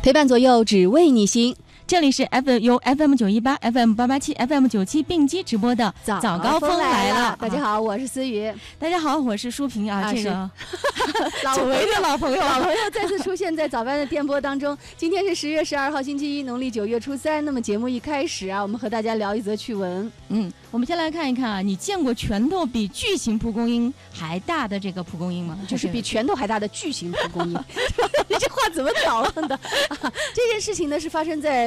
陪伴左右，只为你行。 这里是由 FM918、FM887、FM97并机直播的早高峰来了。 大家好，我是思雨。 大家好，我是舒萍啊，这个久违的老朋友再次出现在早班的电波当中。今天是10月12号星期一，农历9月初3。那么节目一开始啊，我们和大家聊一则趣闻。 我们先来看一看啊，你见过拳头比巨型蒲公英还大的这个蒲公英吗？ 就是比拳头还大的巨型蒲公英。你这话怎么搞的？这件事情呢是发生在